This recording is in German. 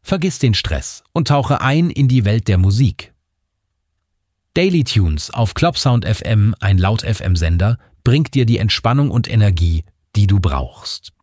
Vergiss den Stress und tauche ein in die Welt der Musik. Daily Tunes auf Clubsound FM, ein Laut-FM-Sender, bringt dir die Entspannung und Energie, die du brauchst.